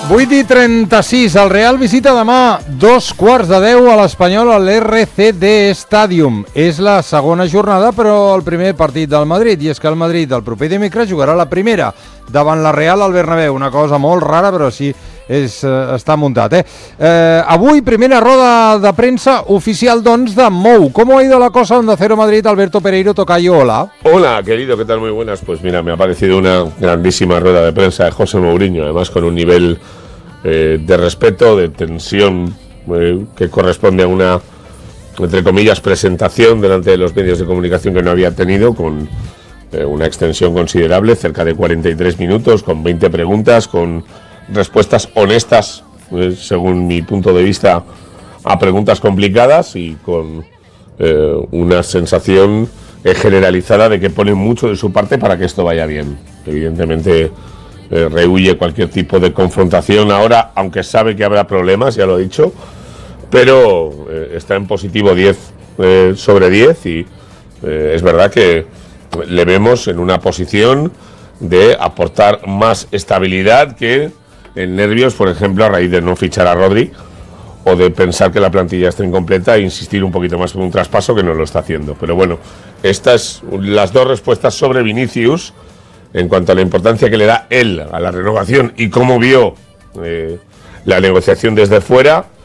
8:36, el Real visita demà 9:15 a l'Espanyol a l'RCD Stadium. És la segona jornada, però el primer partit del Madrid, i és que el Madrid el proper dimecres jugarà la primera davant la Real al Bernabéu, una cosa molt rara, però sí, està muntat. Avui, primera roda de premsa oficial, doncs, de Mou. ¿Cómo ha ido la cosa? Onda Cero Madrid, Alberto Pereiro, tocayo, hola. Hola, querido, ¿qué tal? Muy buenas. Pues mira, me ha parecido una grandísima rueda de prensa de José Mourinho, además con un nivel de respeto, de tensión, que corresponde a una, entre comillas, presentación delante de los medios de comunicación que no había tenido, con una extensión considerable, cerca de 43 minutos, con 20 preguntas, con respuestas honestas, según mi punto de vista, a preguntas complicadas, y con una sensación generalizada de que pone mucho de su parte para que esto vaya bien. Evidentemente rehuye cualquier tipo de confrontación ahora, aunque sabe que habrá problemas, ya lo he dicho, pero está en positivo 10 sobre 10 y es verdad que le vemos en una posición de aportar más estabilidad que en nervios, por ejemplo, a raíz de no fichar a Rodri, o de pensar que la plantilla está incompleta e insistir un poquito más en un traspaso, que no lo está haciendo. Pero bueno, estas las dos respuestas sobre Vinicius, en cuanto a la importancia que le da él a la renovación y cómo vio la negociación desde fuera,